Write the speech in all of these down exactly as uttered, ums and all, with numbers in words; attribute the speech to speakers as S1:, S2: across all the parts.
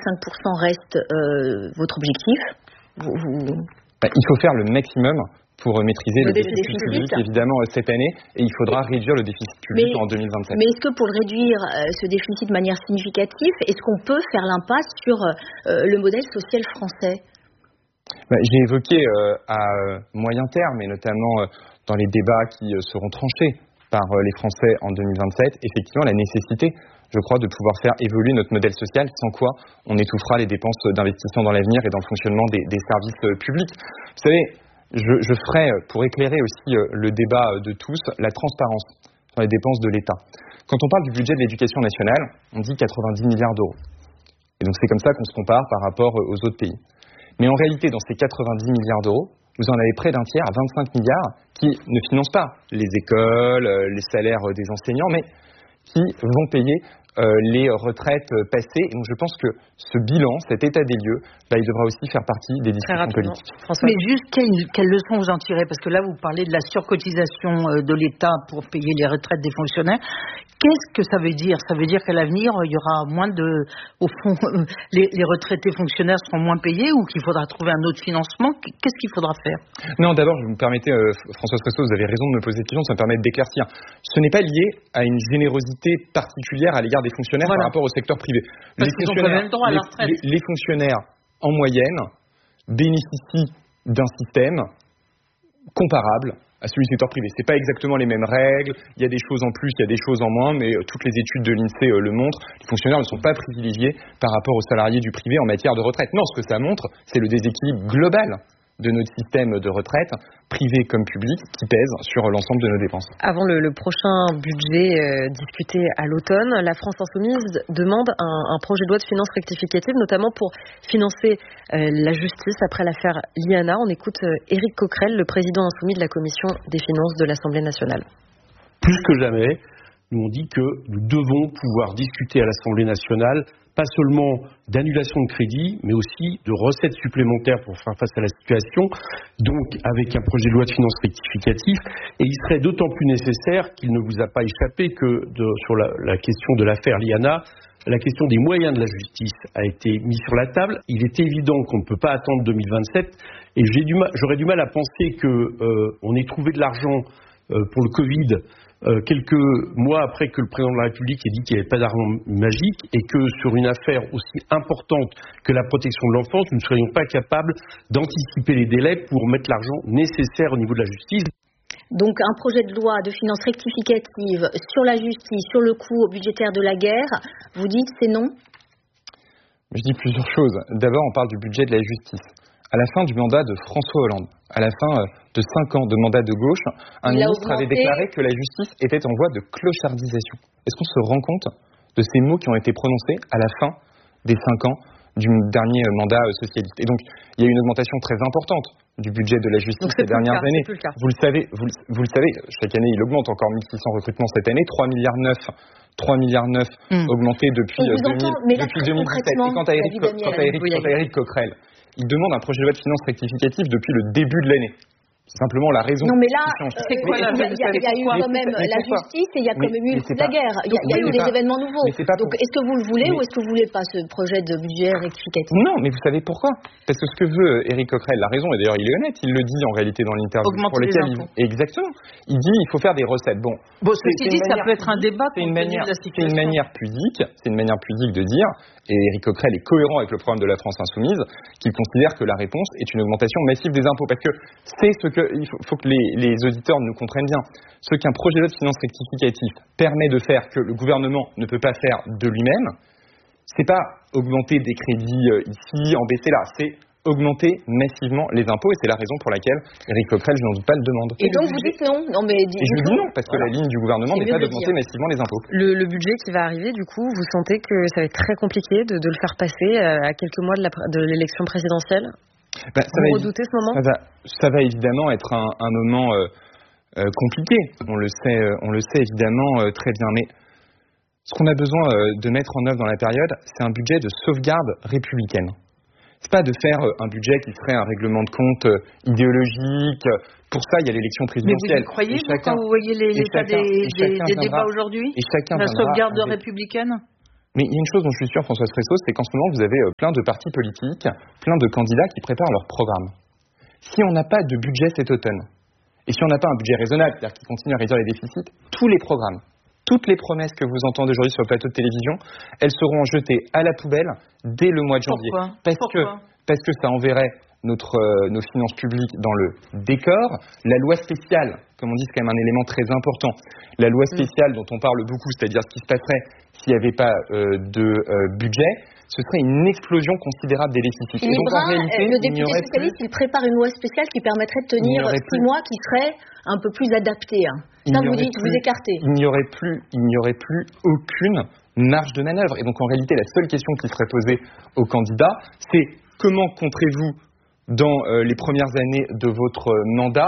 S1: cinq pour cent reste euh, votre objectif. Vous, vous...
S2: Bah, il faut faire le maximum pour maîtriser le, le déficit, déficit public, évidemment, cette année, et il faudra et... réduire le déficit public mais, en deux mille vingt-sept.
S1: Mais est-ce que pour le réduire, euh, ce déficit de manière significative, est-ce qu'on peut faire l'impasse sur euh, le modèle social français ?
S2: bah, J'ai évoqué euh, à moyen terme, et notamment euh, dans les débats qui euh, seront tranchés par euh, les Français en deux mille vingt-sept, effectivement la nécessité, je crois, de pouvoir faire évoluer notre modèle social, sans quoi on étouffera les dépenses d'investissement dans l'avenir et dans le fonctionnement des, des services euh, publics. Vous savez, Je, je ferai, pour éclairer aussi le débat de tous, la transparence sur les dépenses de l'État. Quand on parle du budget de l'éducation nationale, on dit quatre-vingt-dix milliards d'euros. Et donc c'est comme ça qu'on se compare par rapport aux autres pays. Mais en réalité, dans ces quatre-vingt-dix milliards d'euros, vous en avez près d'un tiers, vingt-cinq milliards, qui ne financent pas les écoles, les salaires des enseignants, mais qui vont payer Euh, les retraites passées. Et donc je pense que ce bilan, cet état des lieux, bah, il devra aussi faire partie des discussions politiques.
S3: François. Mais juste, quelle, quelle leçon vous en tirez ? Parce que là, vous parlez de la surcotisation de l'État pour payer les retraites des fonctionnaires. Qu'est-ce que ça veut dire ? Ça veut dire qu'à l'avenir, il y aura moins de... Au fond, les, les retraités fonctionnaires seront moins payés ou qu'il faudra trouver un autre financement ? Qu'est-ce qu'il faudra faire ?
S2: Non, d'abord, vous me permettez, euh, Françoise Cressot, vous avez raison de me poser cette question, ça me permet d'éclaircir. Ce n'est pas lié à une générosité particulière à l'égard des fonctionnaires voilà. par rapport au secteur privé.
S3: Les fonctionnaires,
S2: les, les, les fonctionnaires, en moyenne, bénéficient d'un système comparable à celui du secteur privé. C'est pas exactement les mêmes règles, il y a des choses en plus, il y a des choses en moins, mais euh, toutes les études de l'INSEE euh, le montrent, les fonctionnaires ne sont pas privilégiés par rapport aux salariés du privé en matière de retraite. Non, ce que ça montre, c'est le déséquilibre global de notre système de retraite, privé comme public, qui pèse sur l'ensemble de nos dépenses.
S4: Avant le, le prochain budget euh, discuté à l'automne, la France Insoumise demande un, un projet de loi de finances rectificative, notamment pour financer euh, la justice après l'affaire Liana. On écoute euh, Éric Coquerel, le président insoumis de la Commission des finances de l'Assemblée nationale.
S5: Plus que jamais, nous on dit que nous devons pouvoir discuter à l'Assemblée nationale pas seulement d'annulation de crédit, mais aussi de recettes supplémentaires pour faire face à la situation, donc avec un projet de loi de finances rectificatif. Et il serait d'autant plus nécessaire qu'il ne vous a pas échappé que de, sur la, la question de l'affaire Liana, la question des moyens de la justice a été mise sur la table. Il est évident qu'on ne peut pas attendre deux mille vingt-sept, et j'ai du mal, j'aurais du mal à penser qu'on euh, ait trouvé de l'argent euh, pour le Covid Euh, quelques mois après que le président de la République ait dit qu'il n'y avait pas d'argent magique et que sur une affaire aussi importante que la protection de l'enfance, nous ne serions pas capables d'anticiper les délais pour mettre l'argent nécessaire au niveau de la justice.
S1: Donc un projet de loi de finances rectificative sur la justice, sur le coût budgétaire de la guerre, vous dites c'est non ?
S2: Je dis plusieurs choses. D'abord, on parle du budget de la justice. À la fin du mandat de François Hollande, à la fin de cinq ans de mandat de gauche, un Il ministre avait déclaré que la justice était en voie de clochardisation. Est-ce qu'on se rend compte de ces mots qui ont été prononcés à la fin des cinq ans du dernier mandat socialiste ? Et donc, il y a une augmentation très importante du budget de la justice ces dernières
S4: cas,
S2: années. Vous le savez, vous, vous le savez, chaque année, il augmente encore mille six cents recrutements cette année, trois virgule neuf milliards trois virgule neuf mmh. augmentés depuis, euh, deux mille,
S1: mais là,
S2: depuis deux mille dix-sept. Et quant à Éric, quant à Éric, quant à Éric Coquerel, il demande un projet de loi de finances rectificative depuis le début de l'année. C'est simplement la raison.
S1: Non mais là,
S2: euh,
S1: c'est quoi la raison ? Il y, y a eu quand même la justice et il y a quand même eu la guerre. Il y a, y a eu des pas, événements nouveaux. Donc est-ce que vous le voulez mais, ou est-ce que vous voulez pas ce projet de budget rectificatif ?
S2: Non, mais vous savez pourquoi ? Parce que ce que veut Éric Coquerel, la raison, et d'ailleurs il est honnête, il le dit en réalité dans l'interview
S3: Augmenter
S2: pour lequel
S3: il...
S2: Exactement. Il dit il faut faire des recettes. Bon,
S3: bon ceci dit, ça peut être un débat.
S2: C'est une manière, c'est une manière pudique, c'est une manière pudique de dire. Et Éric Coquerel est cohérent avec le programme de la France Insoumise, qui considère que la réponse est une augmentation massive des impôts. Parce que c'est ce que il faut, faut que les, les auditeurs nous comprennent bien. Ce qu'un projet de loi de finances rectificatif permet de faire que le gouvernement ne peut pas faire de lui-même, c'est pas augmenter des crédits ici, en baisser là. C'est augmenter massivement les impôts et c'est la raison pour laquelle Éric Coquerel, je n'en doute pas, le demande.
S1: Et, et donc vous dites non, non mais dis,
S2: et je dis non parce que voilà. La ligne du gouvernement n'est pas d'augmenter massivement les impôts.
S4: Le, le budget qui va arriver, du coup, vous sentez que ça va être très compliqué de, de le faire passer à quelques mois de, la, de l'élection présidentielle ?
S2: bah, ça
S4: Vous
S2: va,
S4: redoutez ce moment ?
S2: ça va, ça va évidemment être un, un moment euh, euh, compliqué. On le sait, euh, on le sait évidemment euh, très bien, mais ce qu'on a besoin euh, de mettre en œuvre dans la période, c'est un budget de sauvegarde républicaine. C'est pas de faire un budget qui serait un règlement de compte idéologique. Pour ça, il y a l'élection présidentielle.
S3: Mais vous y croyez, vous, chacun, quand vous voyez les, l'état chacun, des, des, des débats aujourd'hui ?
S2: Et chacun
S3: La
S2: viendra
S3: sauvegarde républicaine ?
S2: Mais il y a une chose dont je suis sûr, Françoise Fresso, c'est qu'en ce moment, vous avez plein de partis politiques, plein de candidats qui préparent leur programme. Si on n'a pas de budget cet automne, et si on n'a pas un budget raisonnable, c'est-à-dire qui continue à réduire les déficits, tous les programmes, toutes les promesses que vous entendez aujourd'hui sur le plateau de télévision, elles seront jetées à la poubelle dès le mois de janvier.
S3: Pourquoi
S2: parce,
S3: Pourquoi
S2: que, parce que ça enverrait notre, euh, nos finances publiques dans le décor. La loi spéciale, comme on dit, c'est quand même un élément très important. La loi spéciale dont on parle beaucoup, c'est-à-dire ce qui se passerait s'il n'y avait pas euh, de euh, budget, ce serait une explosion considérable des déficits.
S1: Philippe Brun, le député socialiste, plus... il prépare une loi spéciale qui permettrait de tenir six plus... mois, qui serait un peu plus adaptée. Hein. Ça, vous dites, plus... vous écartez.
S2: Il n'y aurait plus, il n'y aurait plus aucune marge de manœuvre. Et donc, en réalité, la seule question qui serait posée aux candidats, c'est comment compterez-vous, dans euh, les premières années de votre mandat,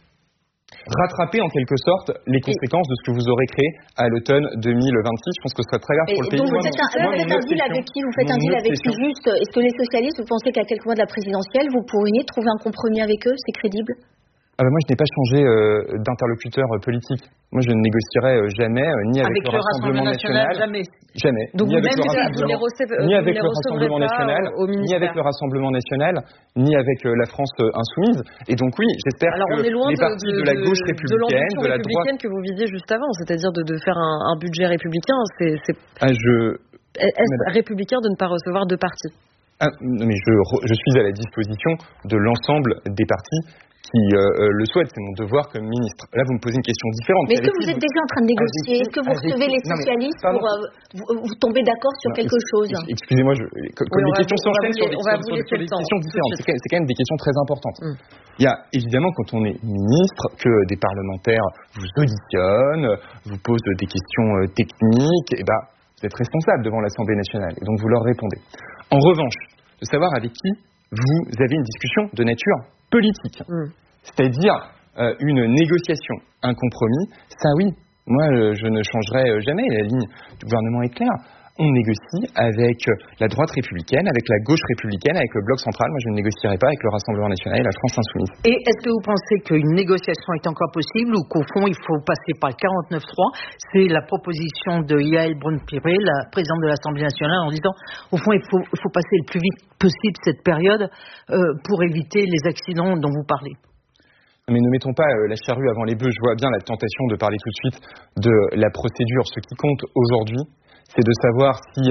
S2: rattraper en quelque sorte les conséquences de ce que vous aurez créé à l'automne deux mille vingt-six. Je pense que ce serait très grave pour le pays.
S1: Donc vous faites un, moi, un deal avec qui Vous faites un deal avec qui juste Est-ce que les socialistes, vous pensez qu'à quelques mois de la présidentielle, vous pourriez trouver un compromis avec eux? C'est crédible?
S2: Ah bah moi, je n'ai pas changé euh, d'interlocuteur euh, politique. Moi, je ne négocierai euh, jamais, euh, ni avec, avec le, le Rassemblement national, national
S3: jamais.
S2: jamais.
S4: Donc
S2: ni avec
S4: même
S2: le
S4: Rassemblement,
S2: recevez, ni avec le Rassemblement national, ni avec le Rassemblement national, ni avec euh, la France euh, insoumise. Et donc oui, j'espère
S4: Alors,
S2: que
S4: on est loin
S2: les
S4: de,
S2: partis
S4: de,
S2: de la gauche
S4: de,
S2: républicaine,
S4: de,
S2: de la
S4: républicaine
S2: droite
S4: que vous visiez juste avant, c'est-à-dire de, de faire un, un budget républicain, c'est, c'est...
S2: Ah, je...
S4: Est-ce républicain de ne pas recevoir deux partis?
S2: Ah, mais je, je suis à la disposition de l'ensemble des partis qui euh, le souhaitent. C'est mon devoir comme ministre. Là, vous me posez une question différente.
S1: Mais est-ce que vous êtes déjà en train de négocier? Est-ce que vous recevez les socialistes pour euh, vous, vous tomber d'accord sur non, quelque chose?
S2: Excusez-moi, je, comme oui, les questions s'enchaînent sur, sur, sur, sur des questions différentes. C'est quand, c'est quand même des questions très importantes. Mm. Il y a évidemment, quand on est ministre, que des parlementaires vous auditionnent, vous posent des questions euh, techniques, et ben, vous êtes responsable devant l'Assemblée nationale. Et donc, vous leur répondez. En revanche, de savoir avec qui vous avez une discussion de nature politique, mmh. c'est-à-dire euh, une négociation, un compromis, ça oui, moi euh, je ne changerai jamais, la ligne du gouvernement est claire. On négocie avec la droite républicaine, avec la gauche républicaine, avec le bloc central. Moi je ne négocierai pas avec le Rassemblement national et la France insoumise.
S3: Et est-ce que vous pensez qu'une négociation est encore possible ou qu'au fond il faut passer par le quarante-neuf trois? C'est la proposition de Yael Braun-Pivet, la présidente de l'Assemblée nationale, en disant au fond il faut, il faut passer le plus vite possible cette période euh, pour éviter les accidents dont vous parlez.
S2: Mais ne mettons pas euh, la charrue avant les bœufs. Je vois bien la tentation de parler tout de suite de la procédure. Ce qui compte aujourd'hui, c'est de savoir si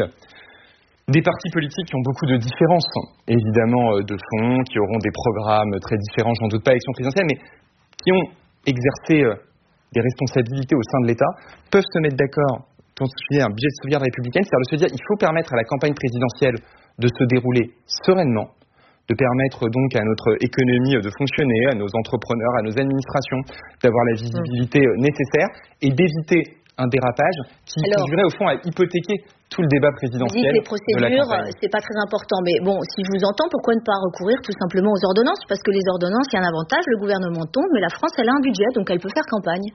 S2: des partis politiques qui ont beaucoup de différences, évidemment de fond, qui auront des programmes très différents, j'en doute pas, élection présidentielle, mais qui ont exercé des responsabilités au sein de l'État, peuvent se mettre d'accord pour un budget de sauvegarde républicaine, c'est-à-dire de se dire qu'il faut permettre à la campagne présidentielle de se dérouler sereinement, de permettre donc à notre économie de fonctionner, à nos entrepreneurs, à nos administrations, d'avoir la visibilité nécessaire et d'éviter un dérapage qui conduirait au fond à hypothéquer tout le débat présidentiel.
S1: Vous dites les procédures, c'est pas très important, mais bon, si je vous entends, pourquoi ne pas recourir tout simplement aux ordonnances? Parce que les ordonnances, il y a un avantage, le gouvernement tombe, mais la France, elle a un budget, donc elle peut faire campagne.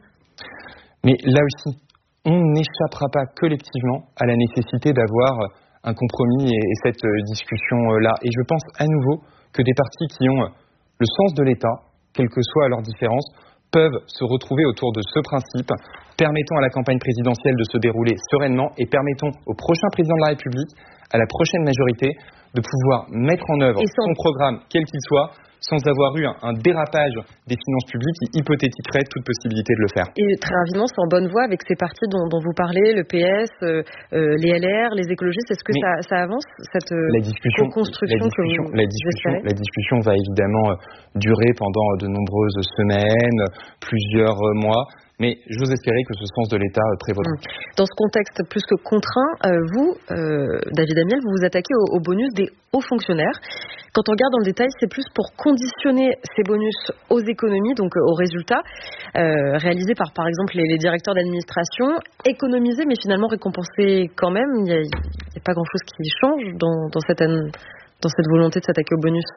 S2: Mais là aussi, on n'échappera pas collectivement à la nécessité d'avoir un compromis et, et cette discussion-là. Et je pense à nouveau que des partis qui ont le sens de l'État, quelles que soient leurs différences, peuvent se retrouver autour de ce principe, permettant à la campagne présidentielle de se dérouler sereinement et permettons au prochain président de la République, à la prochaine majorité, de pouvoir mettre en œuvre son programme, quel qu'il soit, sans avoir eu un, un dérapage des finances publiques qui hypothétiquerait toute possibilité de le faire.
S4: Et très rapidement, c'est en bonne voie avec ces partis dont, dont vous parlez, le P S, euh, euh, les L R, les écologistes. Est-ce que ça, ça avance, cette
S2: la discussion,
S4: co-construction
S2: la discussion,
S4: que vous
S2: la discussion, la discussion va évidemment durer pendant de nombreuses semaines, plusieurs mois. Mais j'ose espérer que ce sens de l'État prévaudra.
S4: Dans ce contexte plus que contraint, euh, vous, euh, David Amiel, vous vous attaquez au, au bonus des hauts fonctionnaires. Quand on regarde dans le détail, c'est plus pour conditionner ces bonus aux économies, donc aux résultats, euh, réalisés par, par exemple, les, les directeurs d'administration, économiser, mais finalement récompenser quand même. Il n'y a, a pas grand-chose qui change dans, dans, cette, dans cette volonté de s'attaquer au bonus.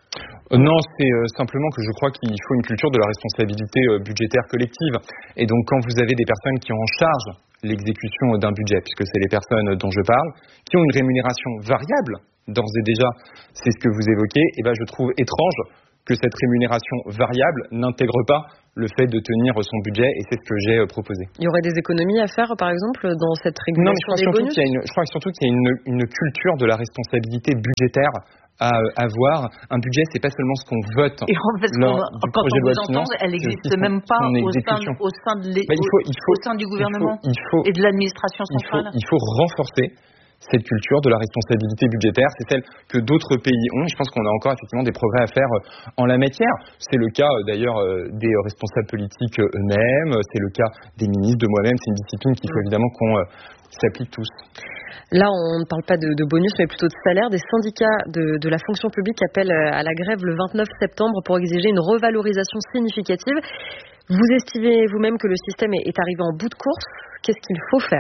S2: Non, c'est euh, simplement que je crois qu'il faut une culture de la responsabilité euh, budgétaire collective. Et donc quand vous avez des personnes qui ont en charge l'exécution d'un budget, puisque c'est les personnes dont je parle, qui ont une rémunération variable, d'ores et déjà, c'est ce que vous évoquez, et ben je trouve étrange que cette rémunération variable n'intègre pas le fait de tenir son budget, et c'est ce que j'ai proposé.
S4: Il y aurait des économies à faire, par exemple, dans cette régulation
S2: non, mais je crois
S4: des bonus
S2: qu'il y a une, Je crois surtout qu'il y a une, une culture de la responsabilité budgétaire à avoir. Un budget, c'est pas seulement ce qu'on vote.
S3: Et en fait,
S2: lors
S3: on,
S2: du
S3: quand
S2: projet
S3: on
S2: de loi
S3: vous
S2: de
S3: entend,
S2: finances,
S3: elle n'existe même pas au sein, au sein de l'é-
S2: bah, il faut, il faut,
S3: au sein du gouvernement
S2: il faut, il faut,
S3: et de l'administration centrale.
S2: Il faut, il faut renforcer cette culture de la responsabilité budgétaire. C'est celle que d'autres pays ont. Je pense qu'on a encore effectivement des progrès à faire en la matière. C'est le cas d'ailleurs des responsables politiques eux-mêmes. C'est le cas des ministres, de moi-même. C'est une discipline qu'il faut évidemment qu'on s'applique tous.
S4: Là, on ne parle pas de, de bonus, mais plutôt de salaire. Des syndicats de, de la fonction publique appellent à la grève le vingt-neuf septembre pour exiger une revalorisation significative. Vous estimez vous-même que le système est, est arrivé en bout de course. Qu'est-ce qu'il faut faire ?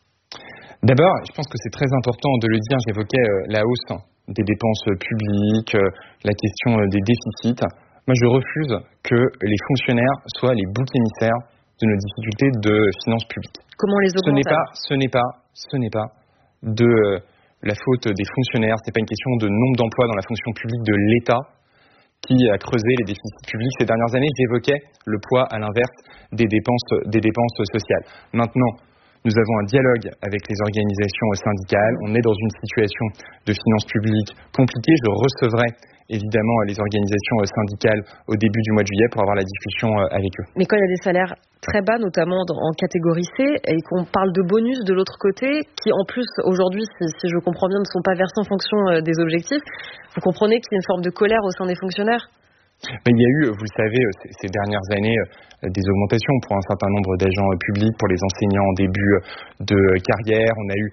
S2: D'abord, je pense que c'est très important de le dire. J'évoquais la hausse des dépenses publiques, la question des déficits. Moi, je refuse que les fonctionnaires soient les boucs émissaires de nos difficultés de finances publiques.
S4: Comment les augmenter ?
S2: Ce n'est pas, ce n'est pas, ce n'est pas de euh, la faute des fonctionnaires. C'est pas une question de nombre d'emplois dans la fonction publique de l'État qui a creusé les déficits publics ces dernières années. J'évoquais le poids, à l'inverse, des dépenses, des dépenses sociales. Maintenant, nous avons un dialogue avec les organisations syndicales. On est dans une situation de finances publiques compliquée. Je recevrai évidemment les organisations syndicales au début du mois de juillet pour avoir la discussion avec eux.
S4: Mais quand il y a des salaires très bas, notamment en catégorie C, et qu'on parle de bonus de l'autre côté, qui en plus aujourd'hui, si, si je comprends bien, ne sont pas versés en fonction des objectifs, vous comprenez qu'il y a une forme de colère au sein des fonctionnaires ?
S2: Il y a eu, vous le savez, ces dernières années, des augmentations pour un certain nombre d'agents publics, pour les enseignants en début de carrière. On a eu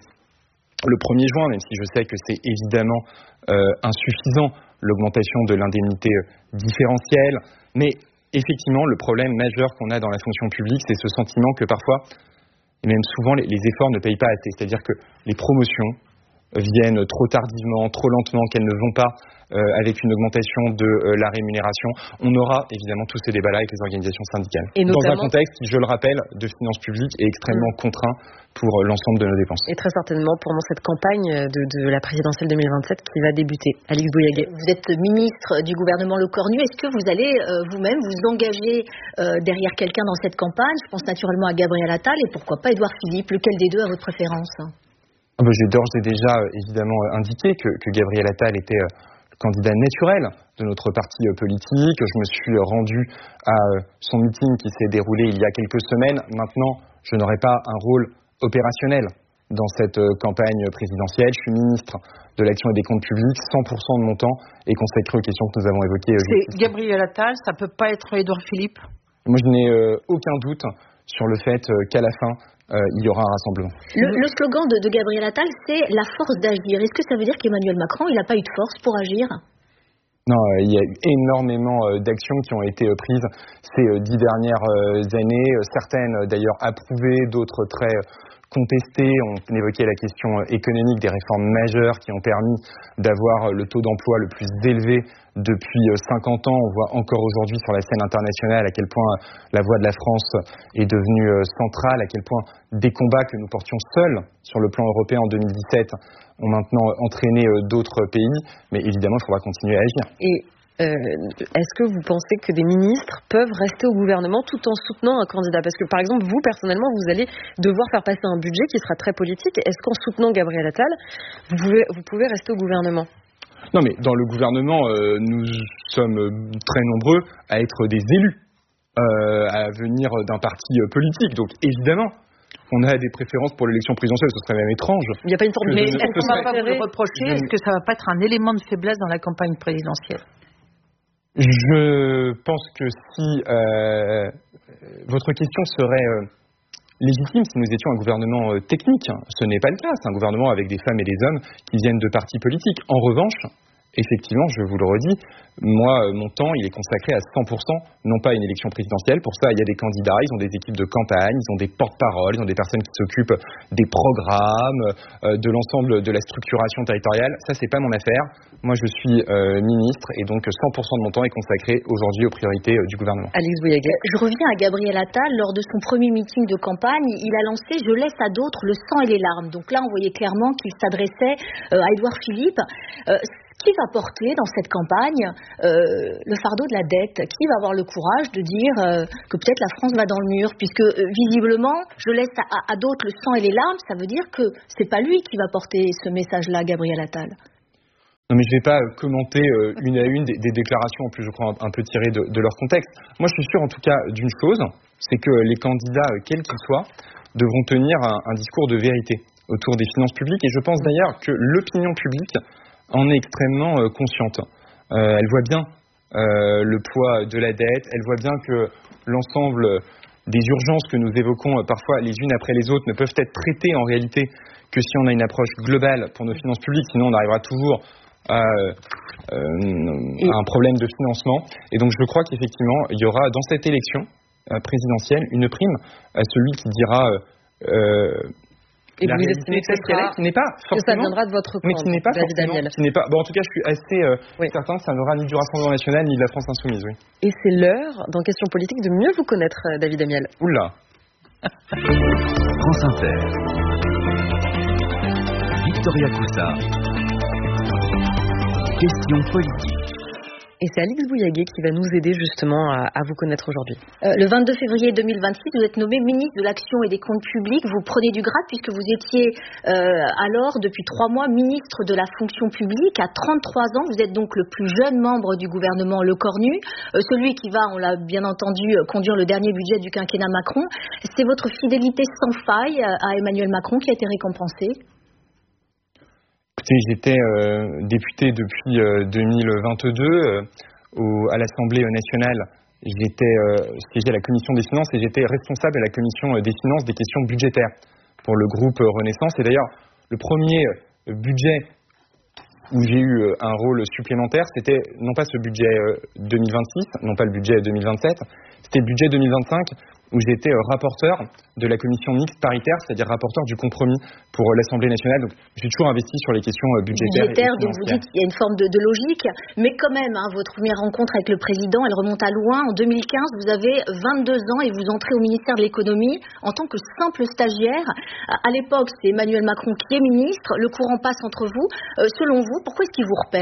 S2: le premier juin, même si je sais que c'est évidemment euh, insuffisant, l'augmentation de l'indemnité différentielle. Mais effectivement, le problème majeur qu'on a dans la fonction publique, c'est ce sentiment que parfois, et même souvent, les, les efforts ne payent pas assez. C'est-à-dire que les promotions viennent trop tardivement, trop lentement, qu'elles ne vont pas euh, avec une augmentation de euh, la rémunération. On aura évidemment tous ces débats-là avec les organisations syndicales.
S4: Et
S2: dans
S4: notamment...
S2: un contexte qui, je le rappelle, de finances publiques est extrêmement mmh. contraint pour euh, l'ensemble de nos dépenses.
S4: Et très certainement pendant cette campagne de, de la présidentielle deux mille vingt-sept qui va débuter. Alix Bouillaguet.
S1: Vous êtes ministre du gouvernement Lecornu. Est-ce que vous allez euh, vous-même vous engager euh, derrière quelqu'un dans cette campagne ? Je pense naturellement à Gabriel Attal et pourquoi pas Édouard Philippe. Lequel des deux a votre préférence ?
S2: J'ai d'ores et déjà évidemment indiqué que, que Gabriel Attal était le candidat naturel de notre parti politique. Je me suis rendu à son meeting qui s'est déroulé il y a quelques semaines. Maintenant, je n'aurai pas un rôle opérationnel dans cette campagne présidentielle. Je suis ministre de l'Action et des Comptes Publics. cent pour cent de mon temps est consacré aux questions que nous avons évoquées.
S3: C'est Gabriel Attal, ça peut pas être Édouard Philippe ?
S2: Moi, je n'ai euh, aucun doute sur le fait euh, qu'à la fin, Euh, il y aura un rassemblement.
S1: Le, le slogan de, de Gabriel Attal, c'est la force d'agir. Est-ce que ça veut dire qu'Emmanuel Macron, il n'a pas eu de force pour agir ?
S2: Non, euh, il y a eu énormément euh, d'actions qui ont été euh, prises ces euh, dix dernières euh, années. Euh, certaines euh, d'ailleurs approuvées, d'autres très euh, contestées. On évoquait la question euh, économique, des réformes majeures qui ont permis d'avoir euh, le taux d'emploi le plus élevé depuis cinquante ans. On voit encore aujourd'hui sur la scène internationale à quel point la voix de la France est devenue centrale, à quel point des combats que nous portions seuls sur le plan européen en deux mille dix-sept ont maintenant entraîné d'autres pays. Mais évidemment, il faudra continuer à agir.
S4: Et euh, est-ce que vous pensez que des ministres peuvent rester au gouvernement tout en soutenant un candidat ? Parce que par exemple, vous, personnellement, vous allez devoir faire passer un budget qui sera très politique. Est-ce qu'en soutenant Gabriel Attal, vous pouvez, vous pouvez rester au gouvernement ?
S2: Non, mais dans le gouvernement, euh, nous sommes très nombreux à être des élus, euh, à venir d'un parti politique. Donc, évidemment, on a des préférences pour l'élection présidentielle. Ce serait même étrange.
S3: Il n'y a pas une forme de... Mais est-ce qu'on ne va pas vous le reprocher ? Est-ce que ça ne va pas être un élément de faiblesse dans la campagne présidentielle ?
S2: Je pense que si euh, votre question serait... Euh, légitime si nous étions un gouvernement technique. Ce n'est pas le cas. C'est un gouvernement avec des femmes et des hommes qui viennent de partis politiques. En revanche, effectivement, je vous le redis, moi, mon temps, il est consacré à cent pour cent, non pas à une élection présidentielle. Pour ça, il y a des candidats, ils ont des équipes de campagne, ils ont des porte-paroles, ils ont des personnes qui s'occupent des programmes, euh, de l'ensemble de la structuration territoriale. Ça, c'est pas mon affaire. Moi, je suis euh, ministre et donc cent pour cent de mon temps est consacré aujourd'hui aux priorités euh, du gouvernement.
S4: Alix Bouillaguet.
S1: Je reviens à Gabriel Attal. Lors de son premier meeting de campagne, il a lancé « Je laisse à d'autres le sang et les larmes ». Donc là, on voyait clairement qu'il s'adressait euh, à Édouard Philippe. Euh, qui va porter dans cette campagne euh, le fardeau de la dette? Qui va avoir le courage de dire euh, que peut-être la France va dans le mur? Puisque euh, visiblement, je laisse à, à d'autres le sang et les larmes, ça veut dire que c'est pas lui qui va porter ce message-là, Gabriel Attal.
S2: Non, mais je ne vais pas commenter euh, une à une des, des déclarations, en plus je crois un, un peu tirées de, de leur contexte. Moi je suis sûr en tout cas d'une chose, c'est que les candidats, euh, quels qu'ils soient, devront tenir un, un discours de vérité autour des finances publiques. Et je pense d'ailleurs que l'opinion publique en est extrêmement euh, consciente. Euh, elle voit bien euh, le poids de la dette, elle voit bien que l'ensemble des urgences que nous évoquons euh, parfois les unes après les autres ne peuvent être traitées en réalité que si on a une approche globale pour nos finances publiques, sinon on arrivera toujours à euh, un problème de financement. Et donc je crois qu'effectivement, il y aura dans cette élection euh, présidentielle une prime à celui qui dira euh,
S4: et
S2: la
S4: vous
S2: réalité
S4: estimez que,
S2: sera, qui n'est pas forcément,
S4: que ça viendra de votre camp,
S2: mais qui n'est pas
S4: David
S2: forcément,
S4: Amiel.
S2: qui n'est pas, bon en tout cas je suis assez euh,
S4: oui.
S2: certain que ça n'aura ni du Rassemblement National ni de la France Insoumise, oui.
S4: Et c'est l'heure, dans Question Politique, de mieux vous connaître, David Amiel.
S2: Oula.
S6: France Inter. Victoria Coussa. Question politique.
S4: Et c'est Alix Bouillaguet qui va nous aider justement à, à vous connaître aujourd'hui.
S1: Euh, le vingt-deux février deux mille vingt-six, vous êtes nommé ministre de l'Action et des Comptes Publics. Vous prenez du grade puisque vous étiez euh, alors, depuis trois mois, ministre de la Fonction Publique. À trente-trois ans, vous êtes donc le plus jeune membre du gouvernement Le Cornu, euh, celui qui va, on l'a bien entendu, conduire le dernier budget du quinquennat Macron. C'est votre fidélité sans faille à Emmanuel Macron qui a été récompensée.
S2: Écoutez, j'étais euh, député depuis euh, deux mille vingt-deux euh, au, à l'Assemblée nationale. J'étais euh, siégé à la Commission des Finances et j'étais responsable à la Commission des Finances des questions budgétaires pour le groupe Renaissance. Et d'ailleurs, le premier budget où j'ai eu un rôle supplémentaire, c'était non pas ce budget deux mille vingt-six, non pas le budget deux mille vingt-sept, c'était le budget deux mille vingt-cinq où j'étais rapporteur de la commission mixte paritaire, c'est-à-dire rapporteur du compromis pour l'Assemblée nationale. Donc, j'ai toujours investi sur les questions budgétaires.
S1: Budgétaire, donc vous dites qu'il y a une forme de, de logique, mais quand même, hein, votre première rencontre avec le président, elle remonte à loin. En deux mille quinze, vous avez vingt-deux ans et vous entrez au ministère de l'économie en tant que simple stagiaire. À l'époque, c'est Emmanuel Macron qui est ministre. Le courant passe entre vous. Euh, selon vous, pourquoi est-ce qu'il vous repère ?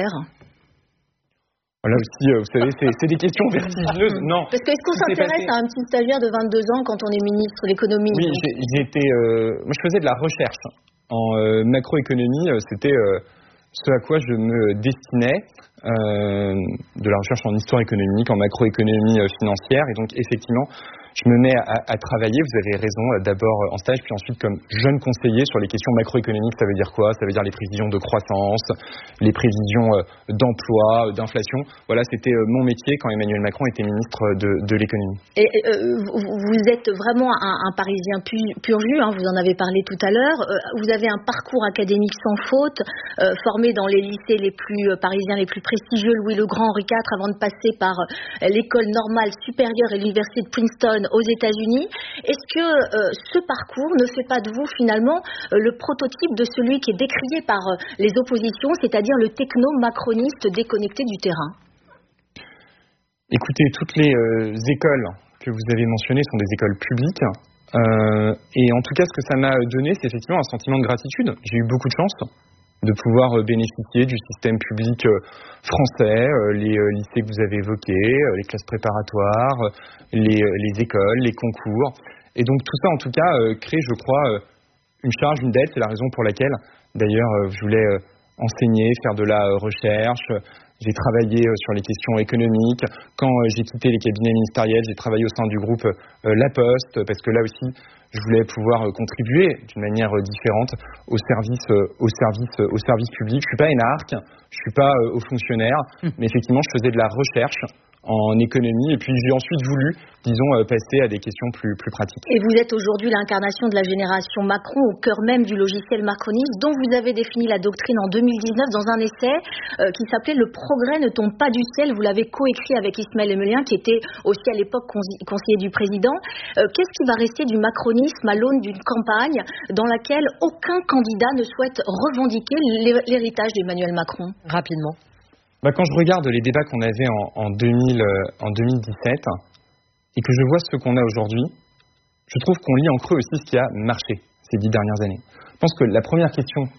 S2: Là aussi, euh, vous savez, c'est, c'est des questions vertigineuses. Non.
S1: Parce que est-ce qu'on s'intéresse à un petit stagiaire de vingt-deux ans quand on est ministre de l'économie ?
S2: Oui, j'ai, j'étais, euh, moi je faisais de la recherche en euh, macroéconomie. Euh, c'était euh, ce à quoi je me destinais, euh, de la recherche en histoire économique, en macroéconomie euh, financière. Et donc effectivement, je me mets à, à travailler, vous avez raison, d'abord en stage, puis ensuite comme jeune conseiller sur les questions macroéconomiques. Ça veut dire quoi ? Ça veut dire les prévisions de croissance, les prévisions d'emploi, d'inflation. Voilà, c'était mon métier quand Emmanuel Macron était ministre de, de l'économie.
S1: Et euh, vous êtes vraiment un, un Parisien pur, pur jus, hein, vous en avez parlé tout à l'heure. Euh, vous avez un parcours académique sans faute, euh, formé dans les lycées les plus euh, parisiens, les plus prestigieux, Louis le Grand, Henri quatre, avant de passer par euh, l'école normale supérieure et l'université de Princeton aux États-Unis. Est-ce que euh, ce parcours ne fait pas de vous finalement euh, le prototype de celui qui est décrié par euh, les oppositions, c'est-à-dire le techno-macroniste déconnecté du terrain ?
S2: Écoutez, toutes les euh, écoles que vous avez mentionnées sont des écoles publiques. Euh, et en tout cas, ce que ça m'a donné, c'est effectivement un sentiment de gratitude. J'ai eu beaucoup de chance de pouvoir bénéficier du système public français, les lycées que vous avez évoqués, les classes préparatoires, les, les écoles, les concours. Et donc tout ça, en tout cas, crée, je crois, une charge, une dette. C'est la raison pour laquelle, d'ailleurs, je voulais enseigner, faire de la recherche. J'ai travaillé sur les questions économiques. Quand j'ai quitté les cabinets ministériels, j'ai travaillé au sein du groupe La Poste, parce que là aussi, je voulais pouvoir contribuer d'une manière différente au service, au service, au service public. Je suis pas énarque, je suis pas haut fonctionnaire, mais effectivement, je faisais de la recherche en économie et puis j'ai ensuite voulu, disons, passer à des questions plus, plus pratiques.
S1: Et vous êtes aujourd'hui l'incarnation de la génération Macron au cœur même du logiciel macroniste dont vous avez défini la doctrine en deux mille dix-neuf dans un essai euh, qui s'appelait « Le progrès ne tombe pas du ciel ». Vous l'avez coécrit avec Ismaël Emelien qui était aussi à l'époque conseiller du président. Euh, qu'est-ce qui va rester du macronisme à l'aune d'une campagne dans laquelle aucun candidat ne souhaite revendiquer l'héritage d'Emmanuel Macron ?
S4: Rapidement.
S2: Bah, quand je regarde les débats qu'on avait en, en, deux mille, euh, en deux mille dix-sept et que je vois ce qu'on a aujourd'hui, je trouve qu'on lit en creux aussi ce qui a marché ces dix dernières années. Je pense que la première question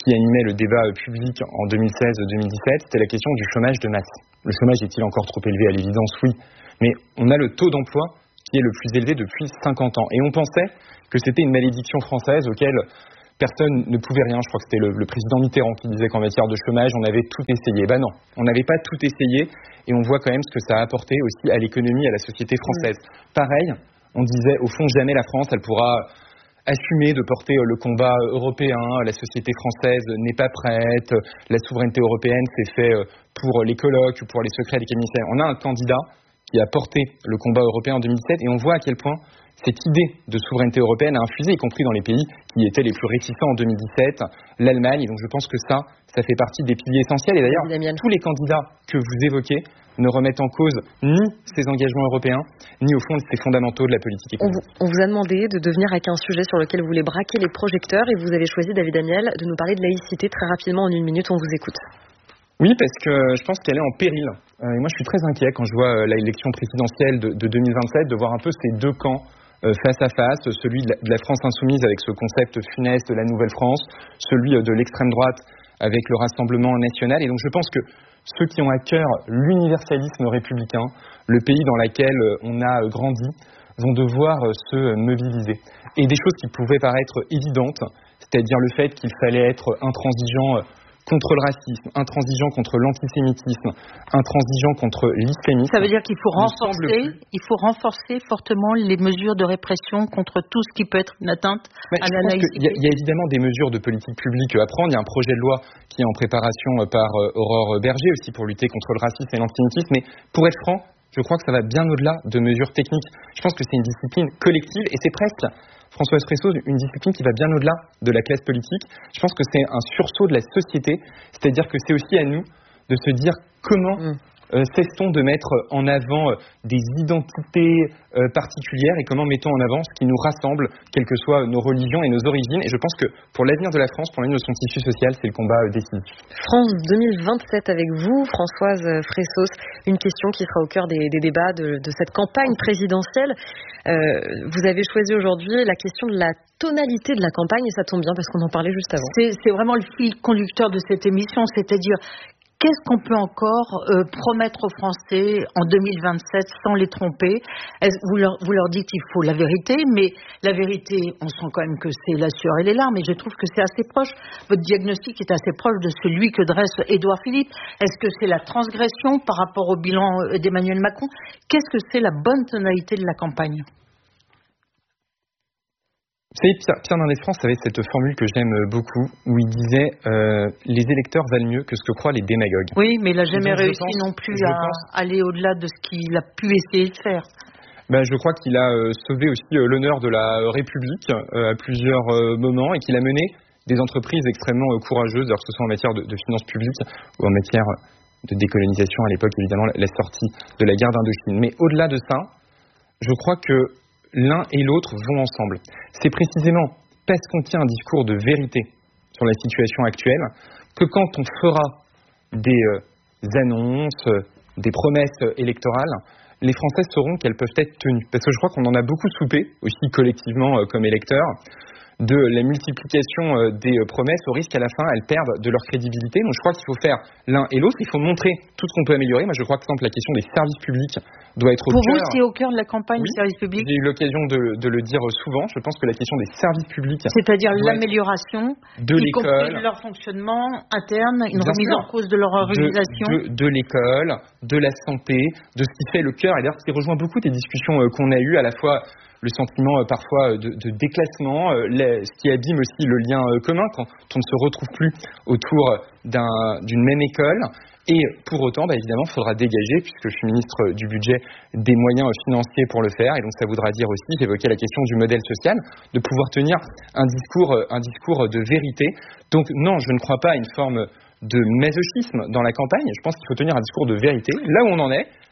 S2: qui animait le débat public en deux mille seize deux mille dix-sept, c'était la question du chômage de masse. Le chômage est-il encore trop élevé? À l'évidence, oui. Mais on a le taux d'emploi qui est le plus élevé depuis cinquante ans. Et on pensait que c'était une malédiction française auquel personne ne pouvait rien. Je crois que c'était le, le président Mitterrand qui disait qu'en matière de chômage, on avait tout essayé. Ben non, on n'avait pas tout essayé et on voit quand même ce que ça a apporté aussi à l'économie, à la société française. Mmh. Pareil, on disait au fond jamais la France, elle pourra assumer de porter le combat européen, la société française n'est pas prête, la souveraineté européenne c'est fait pour les colloques ou pour les secrets des cabinets. On a un candidat qui a porté le combat européen en deux mille dix-sept et on voit à quel point cette idée de souveraineté européenne a infusé, y compris dans les pays qui étaient les plus réticents en deux mille dix-sept, l'Allemagne. Et donc je pense que ça, ça fait partie des piliers essentiels. Et d'ailleurs, tous les candidats que vous évoquez ne remettent en cause ni ces engagements européens, ni au fond ces fondamentaux de la politique économique.
S4: On vous, on vous a demandé de devenir avec un sujet sur lequel vous voulez braquer les projecteurs et vous avez choisi, David Amiel, de nous parler de laïcité très rapidement en une minute. On vous écoute.
S2: Oui, parce que je pense qu'elle est en péril. Euh, et moi, je suis très inquiet quand je vois euh, l'élection présidentielle de, de deux mille vingt-sept, de voir un peu ces deux camps euh, face à face, celui de la, de la France insoumise avec ce concept funeste de la nouvelle France, celui euh, de l'extrême droite avec le Rassemblement national. Et donc, je pense que ceux qui ont à cœur l'universalisme républicain, le pays dans lequel euh, on a grandi, vont devoir euh, se mobiliser. Et des choses qui pouvaient paraître évidentes, c'est-à-dire le fait qu'il fallait être intransigeant euh, contre le racisme, intransigeant contre l'antisémitisme, intransigeant contre l'islamisme.
S3: Ça veut dire qu'il faut renforcer, il faut renforcer fortement les mesures de répression contre tout ce qui peut être une atteinte
S2: Mais
S3: à la laïcité.
S2: Il y, y a évidemment des mesures de politique publique à prendre. Il y a un projet de loi qui est en préparation par euh, Aurore Berger aussi pour lutter contre le racisme et l'antisémitisme. Mais pour être franc, je crois que ça va bien au-delà de mesures techniques. Je pense que c'est une discipline collective et c'est presque, Françoise Fresso, une discipline qui va bien au-delà de la classe politique. Je pense que c'est un sursaut de la société, c'est-à-dire que c'est aussi à nous de se dire comment mmh. euh, cesse-t-on de mettre en avant euh, des identités euh, particulières et comment mettons en avant ce qui nous rassemble, quelles que soient nos religions et nos origines. Et je pense que pour l'avenir de la France, pour l'avenir de son tissu social, c'est le combat euh, décisif.
S4: France deux mille vingt-sept avec vous, Françoise Fresso. Une question qui sera au cœur des, des débats de, de cette campagne présidentielle. Euh, vous avez choisi aujourd'hui la question de la tonalité de la campagne et ça tombe bien parce qu'on en parlait juste avant.
S3: C'est, c'est vraiment le fil conducteur de cette émission, c'est-à-dire qu'est-ce qu'on peut encore euh, promettre aux Français en deux mille vingt-sept sans les tromper? Est-ce, vous, leur, vous leur dites qu'il faut la vérité, mais la vérité, on sent quand même que c'est la sueur et les larmes, et je trouve que c'est assez proche. Votre diagnostic est assez proche de celui que dresse Édouard Philippe. Est-ce que c'est la transgression par rapport au bilan d'Emmanuel Macron? Qu'est-ce que c'est la bonne tonalité de la campagne?
S2: Vous savez, Pierre, Pierre Mendès France avait cette formule que j'aime beaucoup, où il disait euh, « les électeurs valent mieux que ce que croient les démagogues ».
S3: Oui, mais il n'a jamais réussi pense, non plus à pense, aller au-delà de ce qu'il a pu essayer de faire.
S2: Ben, je crois qu'il a euh, sauvé aussi euh, l'honneur de la République euh, à plusieurs euh, moments et qu'il a mené des entreprises extrêmement euh, courageuses, alors que ce soit en matière de, de finances publiques ou en matière de décolonisation, à l'époque évidemment la, la sortie de la guerre d'Indochine. Mais au-delà de ça, je crois que l'un et l'autre vont ensemble. C'est précisément parce qu'on tient un discours de vérité sur la situation actuelle que quand on fera des euh, annonces, euh, des promesses électorales, les Français sauront qu'elles peuvent être tenues. Parce que je crois qu'on en a beaucoup soupé, aussi collectivement euh, comme électeurs, de la multiplication euh, des euh, promesses au risque qu'à la fin elles perdent de leur crédibilité. Donc je crois qu'il faut faire l'un et l'autre, il faut montrer tout ce qu'on peut améliorer. Moi je crois que par exemple la question des services publics doit être au
S3: Pour
S2: cœur.
S3: vous, c'est au cœur de la campagne
S2: oui,
S3: des services publics.
S2: J'ai eu l'occasion de, de le dire souvent. Je pense que la question des services publics,
S3: c'est-à-dire l'amélioration
S2: de
S3: y
S2: l'école,
S3: compris de leur fonctionnement interne, une
S2: bien
S3: remise
S2: sûr,
S3: en cause de leur organisation,
S2: de, de, de l'école, de la santé, de ce qui fait le cœur. Et d'ailleurs, ce qui rejoint beaucoup des discussions euh, qu'on a eues, à la fois le sentiment euh, parfois de, de déclassement, euh, les, ce qui abîme aussi le lien euh, commun quand on ne se retrouve plus autour d'un, d'une même école. Et pour autant, bah, évidemment, il faudra dégager, puisque je suis ministre du budget, des moyens financiers pour le faire. Et donc ça voudra dire aussi, j'évoquais la question du modèle social, de pouvoir tenir un discours, un discours de vérité. Donc non, je ne crois pas à une forme de masochisme dans la campagne. Je pense qu'il faut tenir un discours de vérité, là où on en est,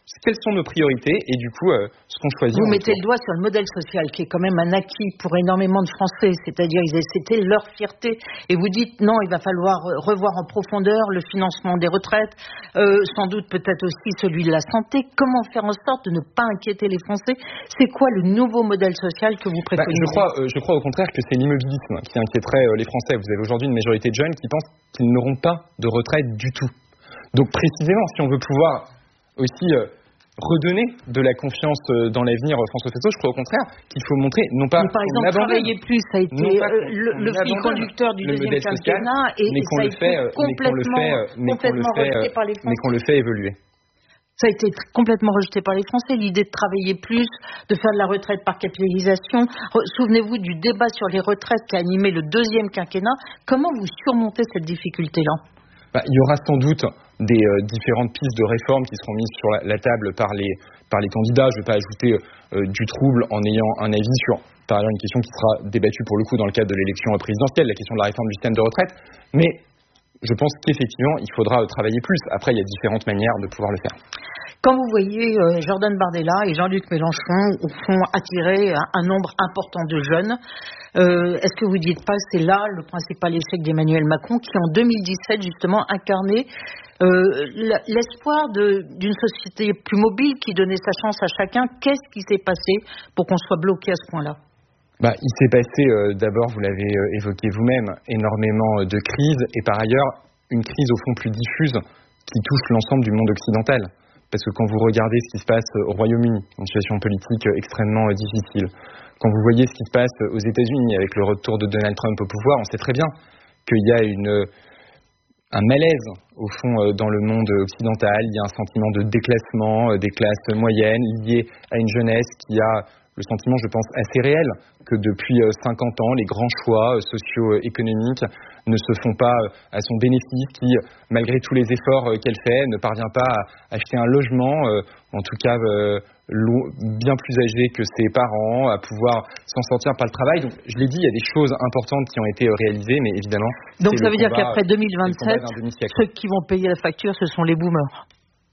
S2: quelles sont nos priorités et du coup euh, ce qu'on choisit.
S3: Vous mettez le doigt sur le modèle social qui est quand même un acquis pour énormément de Français, c'est-à-dire c'était leur fierté et vous dites non, il va falloir revoir en profondeur le financement des retraites, euh, sans doute peut-être aussi celui de la santé. Comment faire en sorte de ne pas inquiéter les Français? C'est quoi le nouveau modèle social que vous préconisez?
S2: bah, je, crois, euh, je crois au contraire que c'est l'immobilisme qui inquiéterait euh, les Français. Vous avez aujourd'hui une majorité de jeunes qui pensent qu'ils n'auront pas de retraite du tout. Donc précisément, si on veut pouvoir aussi euh, redonner de la confiance dans l'avenir, François Fesneau, je crois au contraire qu'il faut montrer, non pas
S3: mais par exemple, travailler plus, ça a été euh, le, le fil conducteur du deuxième quinquennat et, et ça a été complètement, complètement rejeté par les Français.
S2: Mais qu'on le fait évoluer.
S3: Ça a été complètement rejeté par les Français, l'idée de travailler plus, de faire de la retraite par capitalisation. Souvenez-vous du débat sur les retraites qui a animé le deuxième quinquennat. Comment vous surmontez cette difficulté-là?
S2: Bah, il y aura sans doute des euh, différentes pistes de réformes qui seront mises sur la, la table par les, par les candidats. Je ne vais pas ajouter euh, du trouble en ayant un avis sur, par exemple, une question qui sera débattue pour le coup dans le cadre de l'élection présidentielle, la question de la réforme du système de retraite. Mais je pense qu'effectivement, il faudra euh, travailler plus. Après, il y a différentes manières de pouvoir le faire.
S3: Quand vous voyez euh, Jordan Bardella et Jean-Luc Mélenchon font attirer un, un nombre important de jeunes, euh, est-ce que vous ne dites pas que c'est là le principal échec d'Emmanuel Macron qui en deux mille dix-sept justement incarnait euh, l'espoir de, d'une société plus mobile qui donnait sa chance à chacun? Qu'est-ce qui s'est passé pour qu'on soit bloqué à ce point-là?
S2: Bah, il s'est passé euh, d'abord, vous l'avez euh, évoqué vous-même, énormément de crises et par ailleurs une crise au fond plus diffuse qui touche l'ensemble du monde occidental. Parce que quand vous regardez ce qui se passe au Royaume-Uni, une situation politique extrêmement difficile, quand vous voyez ce qui se passe aux États-Unis avec le retour de Donald Trump au pouvoir, on sait très bien qu'il y a une, un malaise au fond dans le monde occidental. Il y a un sentiment de déclassement des classes moyennes lié à une jeunesse qui a le sentiment, je pense, assez réel que depuis cinquante ans, les grands choix socio-économiques ne se font pas à son bénéfice, qui, malgré tous les efforts qu'elle fait, ne parvient pas à acheter un logement, en tout cas bien plus âgé que ses parents, à pouvoir s'en sortir par le travail. Donc, je l'ai dit, il y a des choses importantes qui ont été réalisées, mais évidemment...
S3: Donc ça veut dire qu'après deux mille vingt-sept, ceux qui vont payer la facture, ce sont les boomers.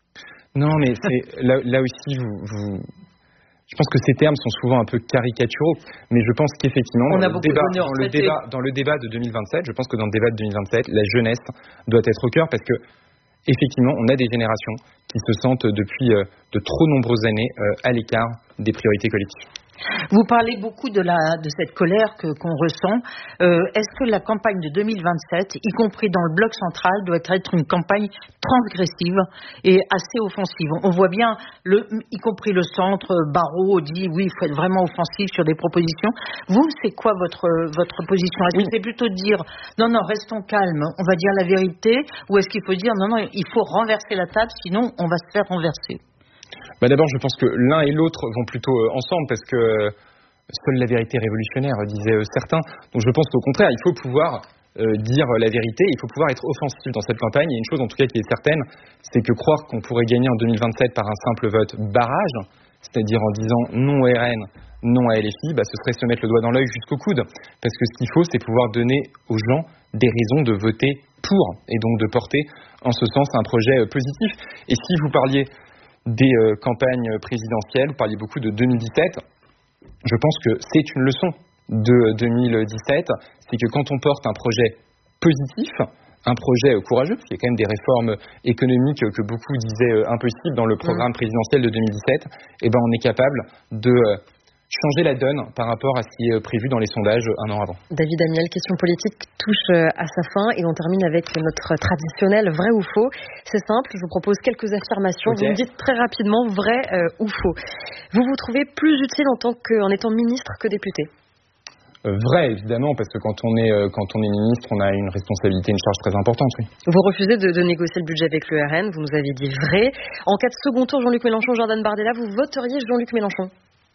S2: Non, mais c'est, là, là aussi, vous... vous Je pense que ces termes sont souvent un peu caricaturaux, mais je pense qu'effectivement, dans, le débat, dans, le débat, dans le débat de deux mille vingt-sept, je pense que dans le débat de deux mille vingt-sept, la jeunesse doit être au cœur parce que, effectivement, on a des générations qui se sentent depuis euh, de trop nombreuses années euh, à l'écart des priorités collectives.
S3: Vous parlez beaucoup de, la, de cette colère que, qu'on ressent. Euh, est-ce que la campagne de deux mille vingt-sept, y compris dans le bloc central, doit être une campagne transgressive et assez offensive? On voit bien, le, y compris le centre, Barrault dit oui, il faut être vraiment offensif sur des propositions. Vous, c'est quoi votre, votre position? Est-ce oui. que c'est plutôt de dire non, non, restons calmes, on va dire la vérité, ou est-ce qu'il faut dire non, non, il faut renverser la table, sinon on va se faire renverser?
S2: Bah d'abord, je pense que l'un et l'autre vont plutôt euh, ensemble parce que euh, seule la vérité révolutionnaire, disaient euh, certains. Donc je pense qu'au contraire, il faut pouvoir euh, dire la vérité, il faut pouvoir être offensif dans cette campagne. Il y a une chose en tout cas qui est certaine, c'est que croire qu'on pourrait gagner en deux mille vingt-sept par un simple vote barrage, c'est-à-dire en disant non au R N, non à L F I, bah, ce serait se mettre le doigt dans l'œil jusqu'au coude. Parce que ce qu'il faut, c'est pouvoir donner aux gens des raisons de voter pour et donc de porter en ce sens un projet euh, positif. Et si vous parliez des euh, campagnes présidentielles, vous parliez beaucoup de deux mille dix-sept, je pense que c'est une leçon de deux mille dix-sept, c'est que quand on porte un projet positif, un projet euh, courageux, parce qu'il y a quand même des réformes économiques que beaucoup disaient euh, impossibles dans le programme présidentiel de deux mille dix-sept, eh ben on est capable de euh, changer la donne par rapport à ce qui est prévu dans les sondages un an avant.
S4: David Amiel, question politique touche à sa fin et on termine avec notre traditionnel vrai ou faux. C'est simple, je vous propose quelques affirmations. Okay. Vous me dites très rapidement vrai euh, ou faux. Vous vous trouvez plus utile en tant que, en étant ministre que député?
S2: euh, Vrai, évidemment, parce que quand on est euh, quand on est ministre, on a une responsabilité, une charge très importante, oui.
S4: Vous refusez de, de négocier le budget avec le R N, vous nous avez dit vrai. En cas de second tour, Jean-Luc Mélenchon, Jordan Bardella, vous voteriez Jean-Luc Mélenchon?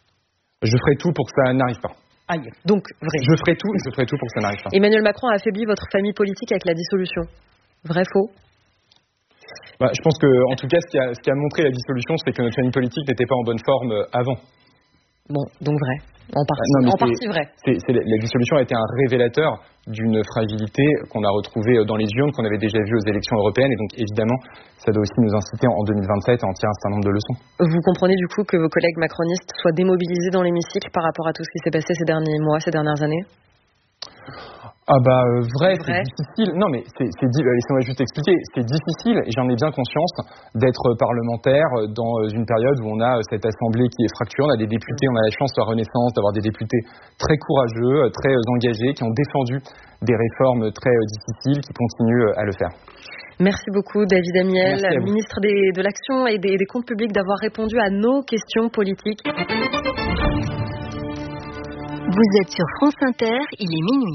S2: Je ferai tout pour que ça n'arrive pas.
S4: Aïe, donc vrai.
S2: Je ferai tout, je ferai tout pour que ça n'arrive pas.
S4: Emmanuel Macron a affaibli votre famille politique avec la dissolution. Vrai, faux?
S2: Bah, je pense que, en tout cas, ce qui a, ce qui a montré la dissolution, c'est que notre famille politique n'était pas en bonne forme avant.
S4: Bon, donc vrai. En partie,
S2: non,
S4: en
S2: c'est,
S4: partie vrai.
S2: C'est, c'est, la dissolution a été un révélateur d'une fragilité qu'on a retrouvée dans les urnes, qu'on avait déjà vue aux élections européennes. Et donc, évidemment, ça doit aussi nous inciter en deux mille vingt-sept à en tirer un certain nombre de leçons.
S4: Vous comprenez du coup que vos collègues macronistes soient démobilisés dans l'hémicycle par rapport à tout ce qui s'est passé ces derniers mois, ces dernières années ?
S2: Ah bah euh, vrai,
S4: vrai,
S2: c'est difficile. Non mais c'est, c'est euh, laissez-moi juste expliquer. C'est difficile et j'en ai bien conscience d'être parlementaire dans une période où on a cette assemblée qui est fracturée. On a des députés, on a la chance de la Renaissance d'avoir des députés très courageux, très engagés, qui ont défendu des réformes très difficiles, qui continuent à le faire.
S4: Merci beaucoup David Amiel, ministre des, de l'Action et des, des Comptes Publics, d'avoir répondu à nos questions politiques.
S7: Vous êtes sur France Inter, il est minuit.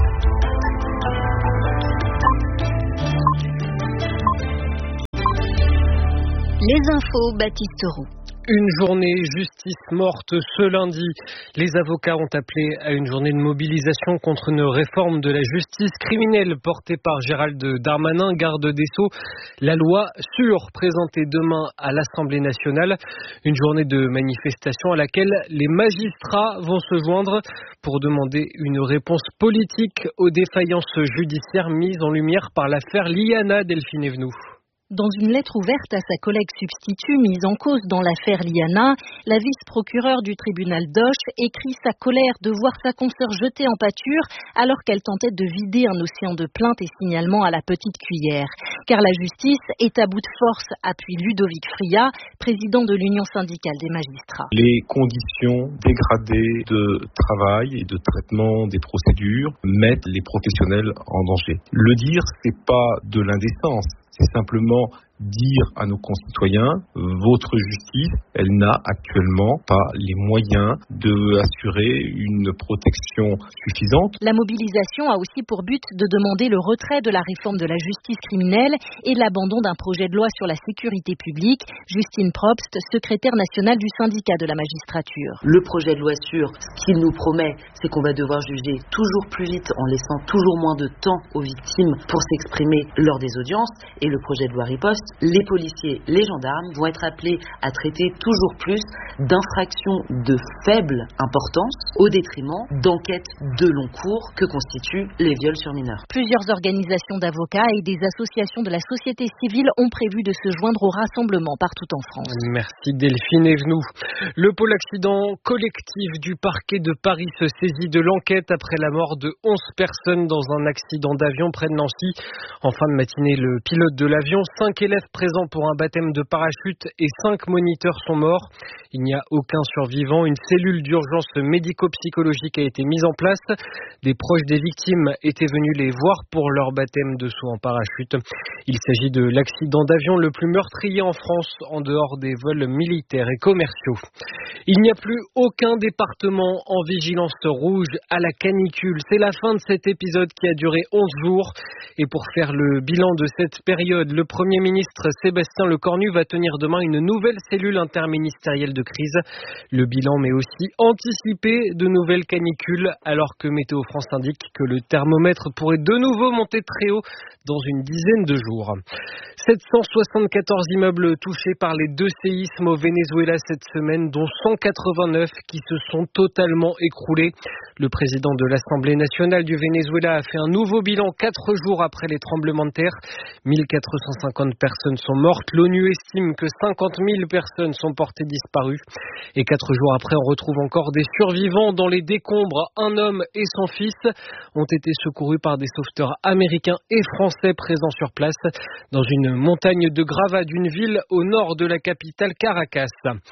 S7: Les infos, Baptiste Roux.
S8: Une journée justice morte ce lundi. Les avocats ont appelé à une journée de mobilisation contre une réforme de la justice criminelle portée par Gérald Darmanin, garde des Sceaux. La loi sûre présentée demain à l'Assemblée nationale. Une journée de manifestation à laquelle les magistrats vont se joindre pour demander une réponse politique aux défaillances judiciaires mises en lumière par l'affaire Liana Delphine Evenou.
S7: Dans une lettre ouverte à sa collègue substitut mise en cause dans l'affaire Liana, la vice-procureure du tribunal d'Auch écrit sa colère de voir sa consoeur jetée en pâture alors qu'elle tentait de vider un océan de plaintes et signalements à la petite cuillère. Car la justice est à bout de force, appuie Ludovic Fria, président de l'Union syndicale des magistrats.
S9: Les conditions dégradées de travail et de traitement des procédures mettent les professionnels en danger. Le dire, c'est pas de l'indécence. C'est simplement dire à nos concitoyens, votre justice, elle n'a actuellement pas les moyens d'assurer une protection suffisante.
S7: La mobilisation a aussi pour but de demander le retrait de la réforme de la justice criminelle et l'abandon d'un projet de loi sur la sécurité publique. Justine Probst, secrétaire nationale du syndicat de la magistrature.
S10: Le projet de loi sûre, ce qu'il nous promet, c'est qu'on va devoir juger toujours plus vite en laissant toujours moins de temps aux victimes pour s'exprimer lors des audiences. Et le projet de loi riposte, les policiers, les gendarmes vont être appelés à traiter toujours plus d'infractions de faible importance au détriment d'enquêtes de long cours que constituent les viols sur mineurs.
S7: Plusieurs organisations d'avocats et des associations de la société civile ont prévu de se joindre au rassemblement partout en France.
S8: Merci Delphine Evenou. Le pôle accident collectif du parquet de Paris se saisit de l'enquête après la mort de onze personnes dans un accident d'avion près de Nancy. En fin de matinée, le pilote de l'avion, cinq élèves présents pour un baptême de parachute et cinq moniteurs sont morts. Il n'y a aucun survivant. Une cellule d'urgence médico-psychologique a été mise en place. Des proches des victimes étaient venus les voir pour leur baptême de saut en parachute. Il s'agit de l'accident d'avion le plus meurtrier en France en dehors des vols militaires et commerciaux. Il n'y a plus aucun département en vigilance rouge à la canicule. C'est la fin de cet épisode qui a duré onze jours. Et pour faire le bilan de cette période, le Premier ministre Sébastien Lecornu va tenir demain une nouvelle cellule interministérielle de crise. Le bilan mais aussi anticiper de nouvelles canicules alors que Météo France indique que le thermomètre pourrait de nouveau monter très haut dans une dizaine de jours. sept cent soixante-quatorze immeubles touchés par les deux séismes au Venezuela cette semaine, dont cent quatre-vingt-neuf qui se sont totalement écroulés. Le président de l'Assemblée nationale du Venezuela a fait un nouveau bilan quatre jours après les tremblements de terre. mille quatre cent cinquante personnes sont mortes. L'ONU estime que cinquante mille personnes sont portées disparues. Et quatre jours après, on retrouve encore des survivants dans les décombres. Un homme et son fils ont été secourus par des sauveteurs américains et français présents sur place dans une montagne de gravats d'une ville au nord de la capitale Caracas.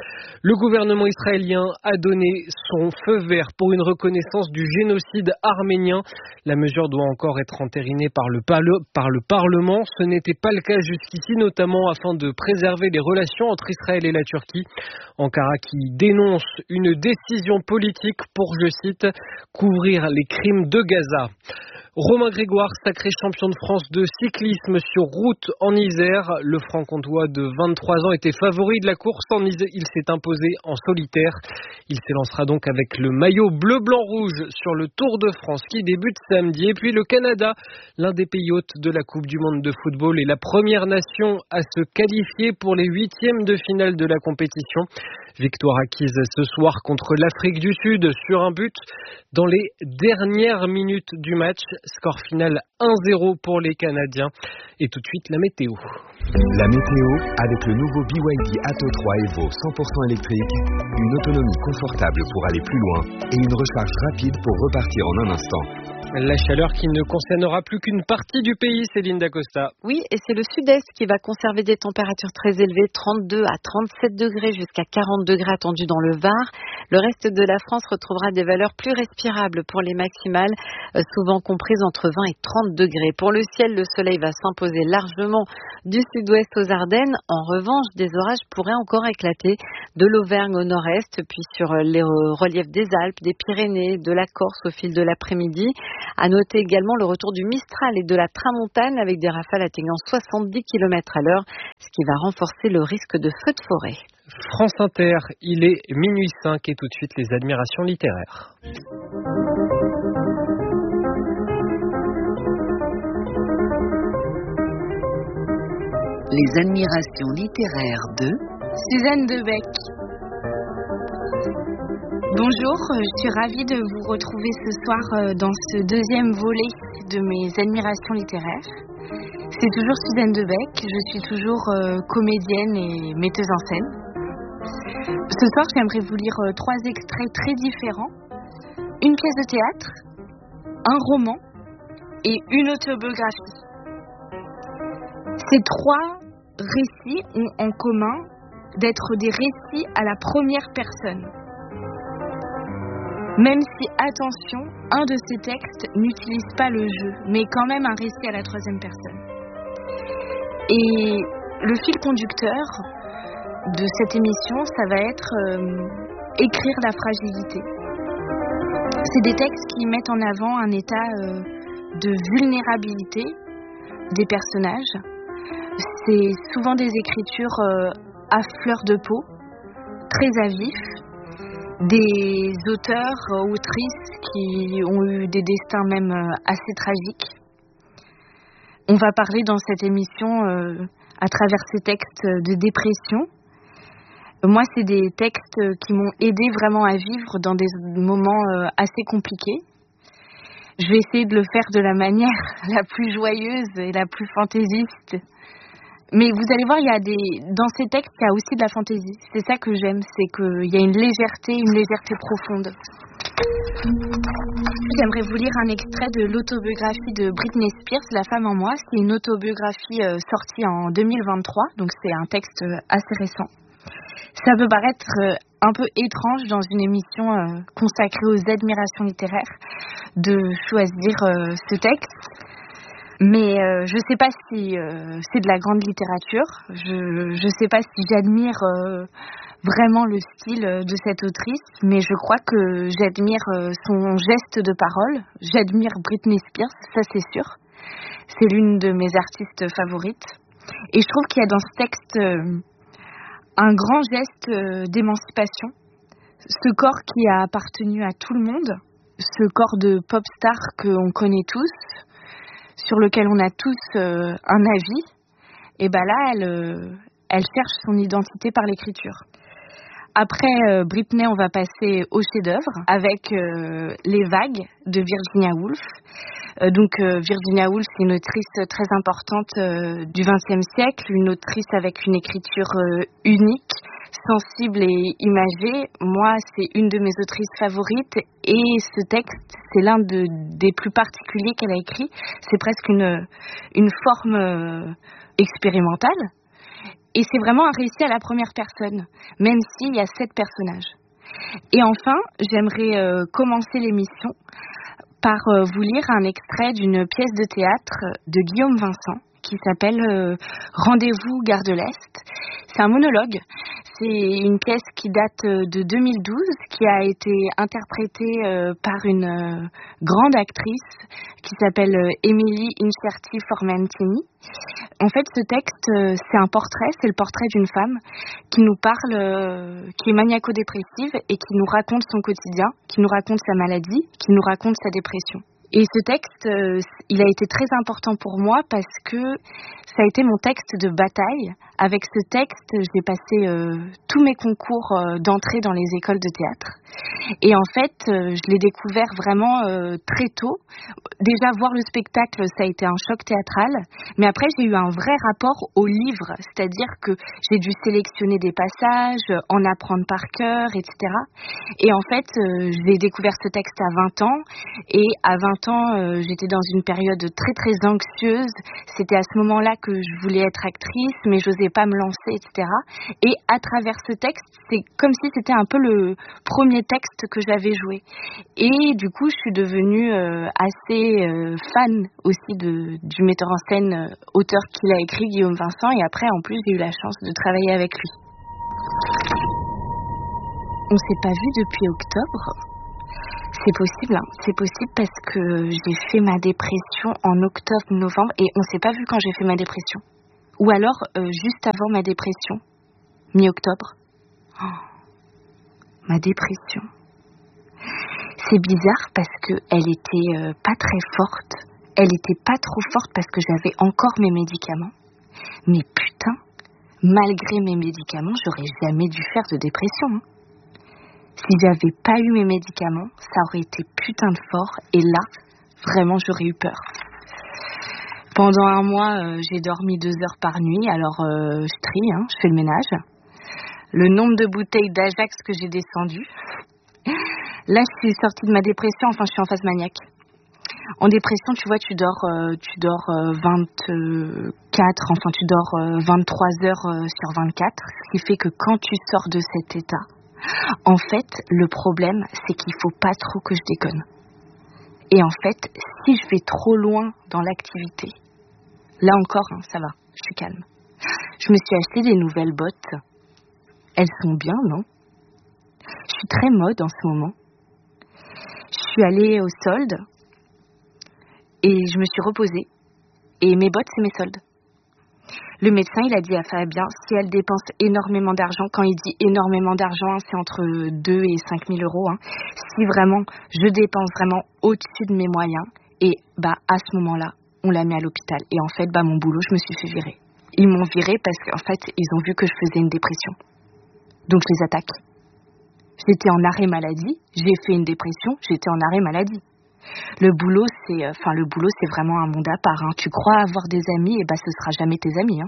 S8: Le gouvernement israélien a donné son feu vert pour une reconnaissance du génocide arménien. La mesure doit encore être entérinée par le, par le Parlement. Ce n'était pas le cas jusqu'ici, notamment afin de préserver les relations entre Israël et la Turquie. Ankara qui dénonce une décision politique pour, je cite, couvrir les crimes de Gaza. Romain Grégoire, sacré champion de France de cyclisme sur route en Isère. Le franc-comtois de vingt-trois ans était favori de la course en Isère. Il s'est imposé en solitaire. Il s'élancera donc avec le maillot bleu-blanc-rouge sur le Tour de France qui débute samedi. Et puis le Canada, l'un des pays hôtes de la Coupe du Monde de football, est la première nation à se qualifier pour les huitièmes de finale de la compétition. Victoire acquise ce soir contre l'Afrique du Sud sur un but dans les dernières minutes du match. Score final un zéro pour les Canadiens. Et tout de suite, la météo.
S6: La météo avec le nouveau B Y D Atto trois Evo cent pour cent électrique, une autonomie confortable pour aller plus loin et une recharge rapide pour repartir en un instant.
S8: La chaleur qui ne concernera plus qu'une partie du pays, Céline Dacosta.
S4: Oui, et c'est le sud-est qui va conserver des températures très élevées, trente-deux à trente-sept degrés jusqu'à quarante degrés attendus dans le Var. Le reste de la France retrouvera des valeurs plus respirables pour les maximales, souvent comprises entre vingt et trente degrés. Pour le ciel, le soleil va s'imposer largement du sud-ouest aux Ardennes. En revanche, des orages pourraient encore éclater de l'Auvergne au nord-est, puis sur les reliefs des Alpes, des Pyrénées, de la Corse au fil de l'après-midi. À noter également le retour du Mistral et de la Tramontane avec des rafales atteignant soixante-dix kilomètres à l'heure, ce qui va renforcer le risque de feux de forêt.
S8: France Inter, il est minuit cinq et tout de suite les admirations littéraires.
S6: Les admirations littéraires de
S11: Suzanne Debec. Bonjour, je suis ravie de vous retrouver ce soir dans ce deuxième volet de mes admirations littéraires. C'est toujours Suzanne Debec, je suis toujours comédienne et metteuse en scène. Ce soir, j'aimerais vous lire trois extraits très différents. Une pièce de théâtre, un roman et une autobiographie. Ces trois récits ont en commun d'être des récits à la première personne. Même si, attention, un de ces textes n'utilise pas le jeu, mais quand même un récit à la troisième personne. Et le fil conducteur de cette émission, ça va être euh, écrire la fragilité. C'est des textes qui mettent en avant un état euh, de vulnérabilité des personnages. C'est souvent des écritures euh, à fleur de peau, très à vif. Des auteurs, autrices qui ont eu des destins même assez tragiques. On va parler dans cette émission, euh, à travers ces textes, de dépression. Moi, c'est des textes qui m'ont aidé vraiment à vivre dans des moments euh, assez compliqués. Je vais essayer de le faire de la manière la plus joyeuse et la plus fantaisiste. Mais vous allez voir, il y a des dans ces textes, il y a aussi de la fantaisie. C'est ça que j'aime, c'est qu'il y a une légèreté, une légèreté profonde. J'aimerais vous lire un extrait de l'autobiographie de Britney Spears, La femme en moi. C'est une autobiographie euh, sortie en deux mille vingt-trois, donc c'est un texte euh, assez récent. Ça peut paraître euh, un peu étrange dans une émission euh, consacrée aux admirations littéraires de choisir euh, ce texte. Mais euh, je ne sais pas si euh, c'est de la grande littérature, je ne sais pas si j'admire euh, vraiment le style de cette autrice, mais je crois que j'admire euh, son geste de parole, j'admire Britney Spears, ça c'est sûr, c'est l'une de mes artistes favorites. Et je trouve qu'il y a dans ce texte euh, un grand geste euh, d'émancipation, ce corps qui a appartenu à tout le monde, ce corps de pop star qu'on connaît tous, sur lequel on a tous euh, un avis, et ben là, elle, euh, elle cherche son identité par l'écriture. Après euh, Britney, on va passer au chef-d'œuvre avec euh, Les Vagues de Virginia Woolf. Euh, donc euh, Virginia Woolf, c'est une autrice très importante euh, du vingtième siècle, une autrice avec une écriture euh, unique, sensible et imagée. Moi, c'est une de mes autrices favorites et ce texte, c'est l'un de, des plus particuliers qu'elle a écrit. C'est presque une, une forme euh, expérimentale et c'est vraiment un récit à la première personne, même s'il y a sept personnages. Et enfin, j'aimerais euh, commencer l'émission par euh, vous lire un extrait d'une pièce de théâtre de Guillaume Vincent qui s'appelle euh, Rendez-vous Gare de l'Est. C'est un monologue, c'est une pièce qui date de deux mille douze, qui a été interprétée euh, par une euh, grande actrice qui s'appelle euh, Emily Incerti Formentini. En fait, ce texte, euh, c'est un portrait, c'est le portrait d'une femme qui nous parle, euh, qui est maniaco-dépressive et qui nous raconte son quotidien, qui nous raconte sa maladie, qui nous raconte sa dépression. Et ce texte, euh, il a été très important pour moi parce que ça a été mon texte de bataille. Avec ce texte, j'ai passé euh, tous mes concours euh, d'entrée dans les écoles de théâtre. Et en fait, euh, je l'ai découvert vraiment euh, très tôt. Déjà, voir le spectacle, ça a été un choc théâtral. Mais après, j'ai eu un vrai rapport au livre. C'est-à-dire que j'ai dû sélectionner des passages, en apprendre par cœur, et cetera. Et en fait, euh, j'ai découvert ce texte à vingt ans. Et à vingt ans, euh, j'étais dans une période très, très anxieuse. C'était à ce moment-là que je voulais être actrice, mais j'osais pas me lancer, et cetera. Et à travers ce texte, c'est comme si c'était un peu le premier texte que j'avais joué. Et du coup, je suis devenue euh, assez euh, fan aussi de, du metteur en scène, euh, auteur qu'il a écrit, Guillaume Vincent. Et après, en plus, j'ai eu la chance de travailler avec lui. On s'est pas vu depuis octobre. C'est possible, hein. C'est possible parce que j'ai fait ma dépression en octobre-novembre et on s'est pas vu quand j'ai fait ma dépression. Ou alors euh, juste avant ma dépression, mi-octobre. Oh, ma dépression. C'est bizarre parce que elle était euh, pas très forte. Elle était pas trop forte parce que j'avais encore mes médicaments. Mais putain, malgré mes médicaments, j'aurais jamais dû faire de dépression. Hein. Si j'avais pas eu mes médicaments, ça aurait été putain de fort. Et là, vraiment, j'aurais eu peur. Pendant un mois, euh, j'ai dormi deux heures par nuit. Alors, euh, je trie, hein, je fais le ménage. Le nombre de bouteilles d'Ajax que j'ai descendu. Là, je suis sortie de ma dépression. Enfin, je suis en phase maniaque. En dépression, tu vois, tu dors, euh, tu dors euh, vingt-quatre, enfin, tu dors euh, vingt-trois heures euh, sur vingt-quatre. Ce qui fait que quand tu sors de cet état, en fait, le problème, c'est qu'il faut pas trop que je déconne. Et en fait, si je vais trop loin dans l'activité, là encore, hein, ça va, je suis calme. Je me suis acheté des nouvelles bottes. Elles sont bien, non? Je suis très mode en ce moment. Je suis allée au solde et je me suis reposée. Et mes bottes, c'est mes soldes. Le médecin, il a dit à Fabien, si elle dépense énormément d'argent, quand il dit énormément d'argent, hein, c'est entre deux et cinq mille euros. Hein, si vraiment, je dépense vraiment au-dessus de mes moyens, et bah à ce moment-là, on l'a mis à l'hôpital. Et en fait, bah mon boulot, je me suis fait virer. Ils m'ont viré parce qu'en fait, ils ont vu que je faisais une dépression. Donc, je les attaque. J'étais en arrêt maladie, j'ai fait une dépression, j'étais en arrêt maladie. Le boulot, c'est, enfin, le boulot, c'est vraiment un monde à part. Hein. Tu crois avoir des amis, et bah, ce sera jamais tes amis. Hein.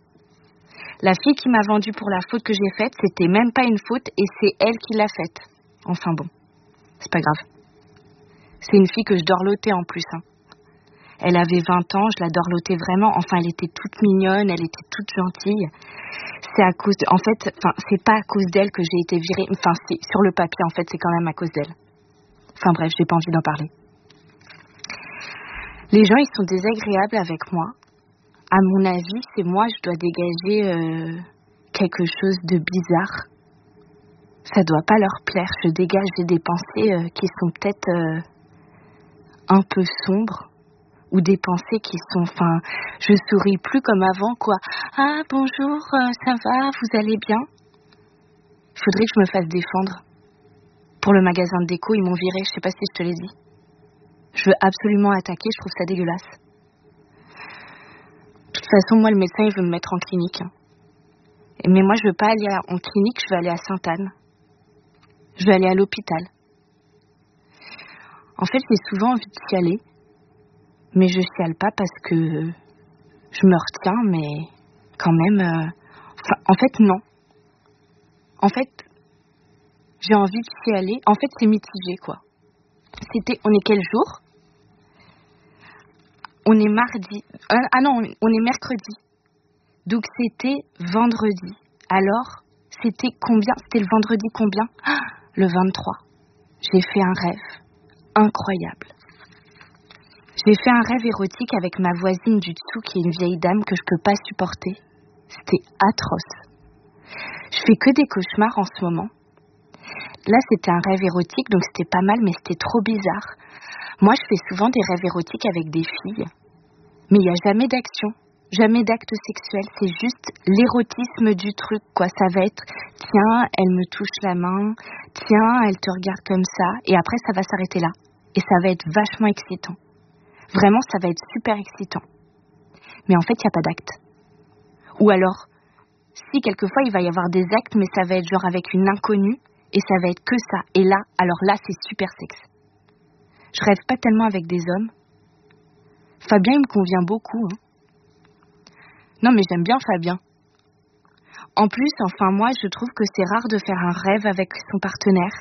S11: La fille qui m'a vendue pour la faute que j'ai faite, c'était même pas une faute, et c'est elle qui l'a faite. Enfin bon, c'est pas grave. C'est une fille que je dorlotais en plus. Hein. Elle avait vingt ans, je la dorlotais vraiment. Enfin, elle était toute mignonne, elle était toute gentille. C'est à cause, de... en fait, enfin, c'est pas à cause d'elle que j'ai été virée. Enfin, si, sur le papier, en fait, c'est quand même à cause d'elle. Enfin bref, j'ai pas envie d'en parler. Les gens, ils sont désagréables avec moi. À mon avis, c'est moi, je dois dégager euh, quelque chose de bizarre. Ça doit pas leur plaire. Je dégage des pensées euh, qui sont peut-être euh, un peu sombres. Ou des pensées qui sont, enfin, je souris plus comme avant, quoi. Ah, bonjour, euh, ça va, vous allez bien? Il faudrait que je me fasse défendre. Pour le magasin de déco, ils m'ont viré, je sais pas si je te l'ai dit. Je veux absolument attaquer, je trouve ça dégueulasse. De toute façon, moi, le médecin, il veut me mettre en clinique. Mais moi, je veux pas aller en clinique, je veux aller à Sainte-Anne. Je veux aller à l'hôpital. En fait, j'ai souvent envie de chialer, mais je chiale pas parce que je me retiens, mais quand même... Euh... Enfin, en fait, non. En fait... J'ai envie de chialer. En fait, c'est mitigé, quoi. C'était... On est quel jour? On est mardi. Ah non, on est mercredi. Donc, c'était vendredi. Alors, c'était combien? C'était le vendredi combien? Ah, le vingt-trois. J'ai fait un rêve incroyable. J'ai fait un rêve érotique avec ma voisine du dessous, qui est une vieille dame que je peux pas supporter. C'était atroce. Je fais que des cauchemars en ce moment. Là, c'était un rêve érotique, donc c'était pas mal, mais c'était trop bizarre. Moi, je fais souvent des rêves érotiques avec des filles, mais il n'y a jamais d'action, jamais d'acte sexuel. C'est juste l'érotisme du truc, quoi. Ça va être, tiens, elle me touche la main, tiens, elle te regarde comme ça, et après, ça va s'arrêter là. et ça va être vachement excitant. Vraiment, ça va être super excitant. Mais en fait, il n'y a pas d'acte. Ou alors, si quelquefois il va y avoir des actes, mais ça va être genre avec une inconnue, et ça va être que ça. Et là, alors là, c'est super sexe. Je rêve pas tellement avec des hommes. Fabien, il me convient beaucoup. Hein. Non, mais j'aime bien Fabien. En plus, enfin moi, je trouve que c'est rare de faire un rêve avec son partenaire.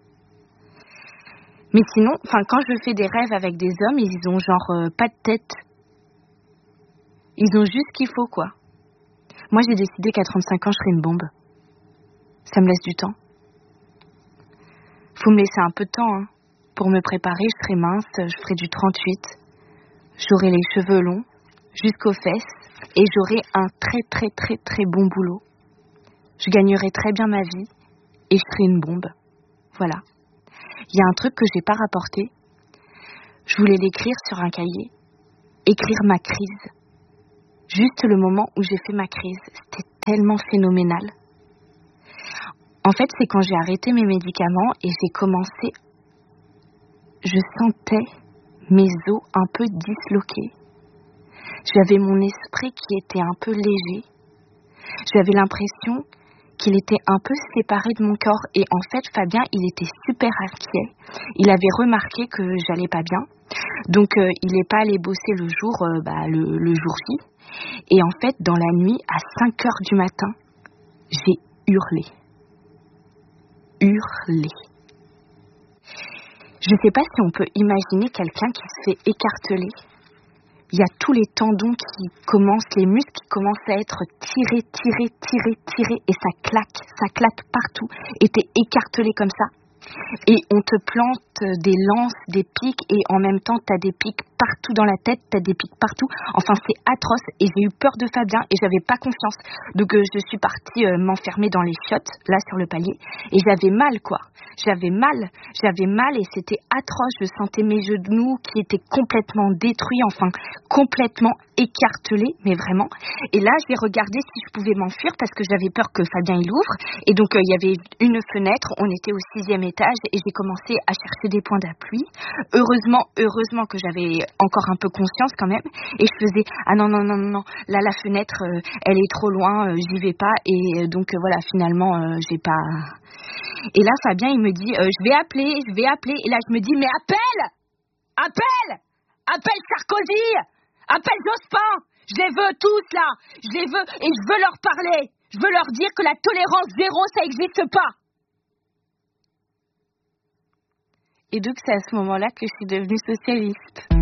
S11: Mais sinon, enfin quand je fais des rêves avec des hommes, ils ont genre euh, pas de tête. Ils ont juste ce qu'il faut, quoi. Moi, j'ai décidé qu'à trente-cinq ans, je serais une bombe. Ça me laisse du temps. Faut me laisser un peu de temps, hein. Pour me préparer, je serai mince, je ferai du trente-huit. J'aurai les cheveux longs, jusqu'aux fesses, et j'aurai un très très très très bon boulot. Je gagnerai très bien ma vie, et je serai une bombe. Voilà. Il y a un truc que j'ai pas rapporté. Je voulais l'écrire sur un cahier. Écrire ma crise. Juste le moment où j'ai fait ma crise. C'était tellement phénoménal. En fait, c'est quand j'ai arrêté mes médicaments et j'ai commencé... Je sentais mes os un peu disloqués. J'avais mon esprit qui était un peu léger. J'avais l'impression qu'il était un peu séparé de mon corps. Et en fait, Fabien, il était super inquiet. Il avait remarqué que j'allais pas bien. Donc, euh, il n'est pas allé bosser le jour, euh, bah, le, le jour J. Et en fait, dans la nuit, à cinq heures du matin, j'ai hurlé. Hurlé. Je ne sais pas si on peut imaginer quelqu'un qui se fait écarteler. Il y a tous les tendons qui commencent, les muscles qui commencent à être tirés, tirés, tirés, tirés, et ça claque, ça claque partout, et t'es écartelé comme ça. Et on te plante des lances, des pics, et en même temps, t'as des pics partout dans la tête, t'as des pics partout. Enfin, c'est atroce, et j'ai eu peur de Fabien, et j'avais pas confiance. Donc, euh, je suis partie euh, m'enfermer dans les chiottes, là, sur le palier, et j'avais mal, quoi. J'avais mal, j'avais mal, et c'était atroce. Je sentais mes genoux qui étaient complètement détruits, enfin, complètement écartelés, mais vraiment. Et là, j'ai regardé si je pouvais m'enfuir, parce que j'avais peur que Fabien, il ouvre. Et donc, il euh, y avait une fenêtre, on était au sixième étage, et j'ai commencé à chercher des points d'appui. Heureusement, heureusement que j'avais encore un peu conscience quand même, et je faisais ah non non non non là la fenêtre euh, elle est trop loin, euh, j'y vais pas, et euh, donc euh, voilà finalement euh, j'ai pas. Et là Fabien il me dit euh, je vais appeler, je vais appeler, et là je me dis mais appelle, appelle, appelle Sarkozy, appelle Jospin, je les veux tous là, je les veux et je veux leur parler, je veux leur dire que la tolérance zéro ça existe pas. Et donc, c'est à ce moment-là que je suis devenue socialiste.